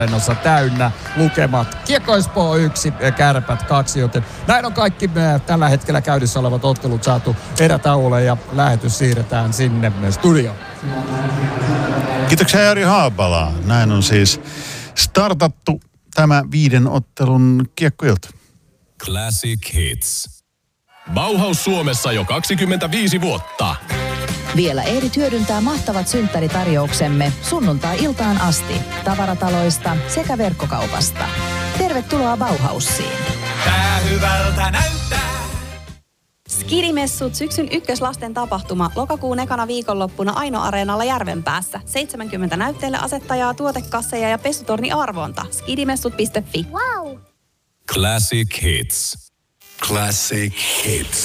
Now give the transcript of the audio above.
Areenassa täynnä lukemat. Kiekko Espoo 1, Kärpät 2, joten näin on kaikki tällä hetkellä käynnissä olevat ottelut saatu erätauolle ja lähetys siirretään sinne studioon. Kiitoksia Jari Haapala. Näin on siis startattu tämä 5 ottelun kiekkoilta. Classic Hits. Bauhaus Suomessa jo 25 vuotta. Vielä ehdit hyödyntää mahtavat synttäritarjouksemme sunnuntai-iltaan asti tavarataloista sekä verkkokaupasta. Tervetuloa Bauhausiin. Tää hyvältä näyttää. Skidimessut syksyn ykköslasten tapahtuma lokakuun ekana viikonloppuna Aino-areenalla Järvenpäässä. 70 näytteille asettajaa, tuotekasseja ja pesutorni arvonta. Skidimessut.fi. Wow! Classic Hits. Classic Hits.